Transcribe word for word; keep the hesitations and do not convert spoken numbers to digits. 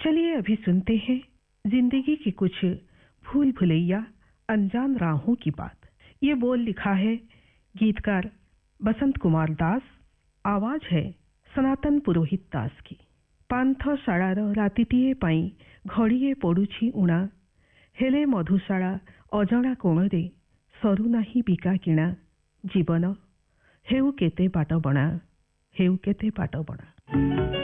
चलिए अभी सुनते हैं जिंदगी की कुछ भूल भुलैया अनजान राहों की बात। ये बोल लिखा है गीतकार बसंत कुमार दास, आवाज है सनातन पुरोहित दास की। पांथ शाଳାର ରାତିଟିଏ ପାଇଁ ଘଡ଼ିଏ ପଡ଼ୁଛି ଉଣା, ହେଲେ ମଧୁଶାଳା ଅଜଣା କୋଣରେ ସରୁନାହିଁ ବିକା କିଣା। ଜୀବନ ହେଉ କେତେ ବାଟ ବଣା, ହେଉ କେତେ ବାଟ ବଣା।